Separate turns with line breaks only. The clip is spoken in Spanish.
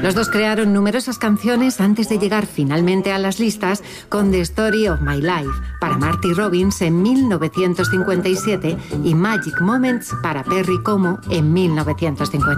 Los dos crearon numerosas canciones antes de llegar finalmente a las listas con The Story of My Life para Marty Robbins en 1957 y Magic Moments para Perry Como en 1950.